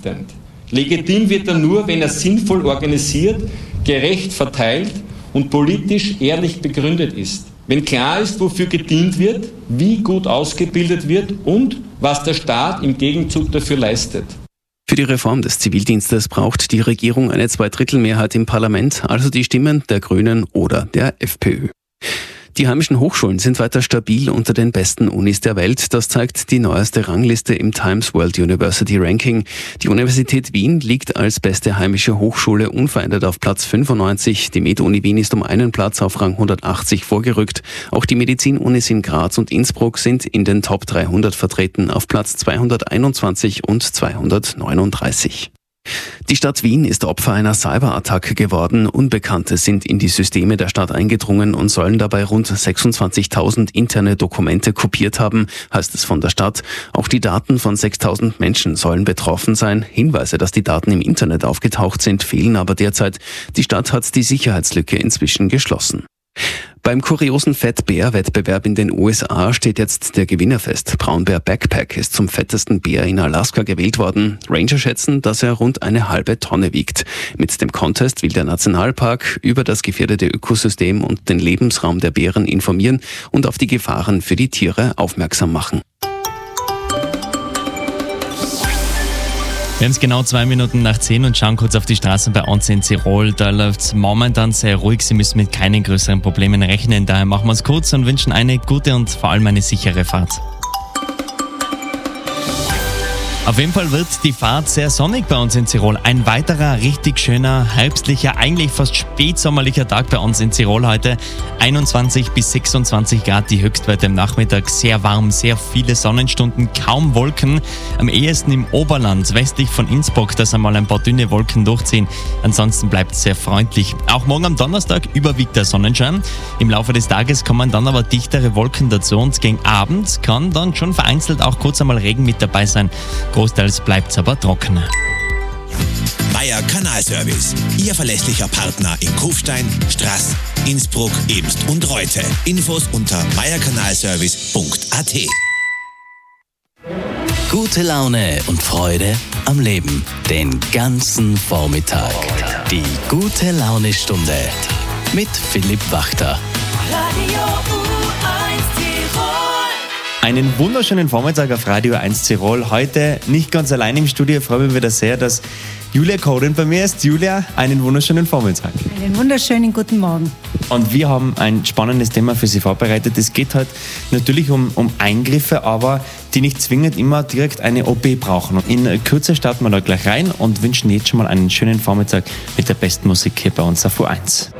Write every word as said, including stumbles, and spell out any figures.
verpflichtend. Legitim wird er nur, wenn er sinnvoll organisiert, gerecht verteilt und politisch ehrlich begründet ist. Wenn klar ist, wofür gedient wird, wie gut ausgebildet wird und was der Staat im Gegenzug dafür leistet. Für die Reform des Zivildienstes braucht die Regierung eine Zweidrittelmehrheit im Parlament, also die Stimmen der Grünen oder der FPÖ. Die heimischen Hochschulen sind weiter stabil unter den besten Unis der Welt. Das zeigt die neueste Rangliste im Times World University Ranking. Die Universität Wien liegt als beste heimische Hochschule unverändert auf Platz fünfundneunzig. Die Med-Uni Wien ist um einen Platz auf Rang hundertachtzig vorgerückt. Auch die Medizin-Unis in Graz und Innsbruck sind in den Top dreihundert vertreten auf Platz zweihunderteinundzwanzig und zweihundertneununddreißig. Die Stadt Wien ist Opfer einer Cyberattacke geworden. Unbekannte sind in die Systeme der Stadt eingedrungen und sollen dabei rund sechsundzwanzigtausend interne Dokumente kopiert haben, heißt es von der Stadt. Auch die Daten von sechstausend Menschen sollen betroffen sein. Hinweise, dass die Daten im Internet aufgetaucht sind, fehlen aber derzeit. Die Stadt hat die Sicherheitslücke inzwischen geschlossen. Beim kuriosen Fettbär-Wettbewerb in den U S A steht jetzt der Gewinner fest. Braunbär Backpack ist zum fettesten Bär in Alaska gewählt worden. Ranger schätzen, dass er rund eine halbe Tonne wiegt. Mit dem Contest will der Nationalpark über das gefährdete Ökosystem und den Lebensraum der Bären informieren und auf die Gefahren für die Tiere aufmerksam machen. Wir haben es genau zwei Minuten nach zehn und schauen kurz auf die Straßen bei uns in Tirol. Da läuft es momentan sehr ruhig. Sie müssen mit keinen größeren Problemen rechnen. Daher machen wir es kurz und wünschen eine gute und vor allem eine sichere Fahrt. Auf jeden Fall wird die Fahrt sehr sonnig bei uns in Tirol. Ein weiterer richtig schöner, herbstlicher, eigentlich fast spätsommerlicher Tag bei uns in Tirol heute. einundzwanzig bis sechsundzwanzig Grad die Höchstwerte im Nachmittag. Sehr warm, sehr viele Sonnenstunden, kaum Wolken. Am ehesten im Oberland, westlich von Innsbruck, dass einmal ein paar dünne Wolken durchziehen. Ansonsten bleibt es sehr freundlich. Auch morgen am Donnerstag überwiegt der Sonnenschein. Im Laufe des Tages kommen dann aber dichtere Wolken dazu und gegen Abend kann dann schon vereinzelt auch kurz einmal Regen mit dabei sein. Großteils bleibt es aber trocken. Meier Kanalservice, Ihr verlässlicher Partner in Kufstein, Straß, Innsbruck, Ebst und Reute. Infos unter meierkanalservice punkt a t. Gute Laune und Freude am Leben. Den ganzen Vormittag. Die gute Laune-Stunde mit Philipp Wachter. Radio U eins Tirol. Einen wunderschönen Vormittag auf Radio eins Tirol. Heute nicht ganz allein im Studio. Ich freue mich wieder sehr, dass Julia Koren bei mir ist. Julia, einen wunderschönen Vormittag. Einen wunderschönen guten Morgen. Und wir haben ein spannendes Thema für Sie vorbereitet. Es geht halt natürlich um, um Eingriffe, aber die nicht zwingend immer direkt eine O P brauchen. Und in Kürze starten wir da gleich rein und wünschen jetzt schon mal einen schönen Vormittag mit der besten Musik hier bei uns auf U eins.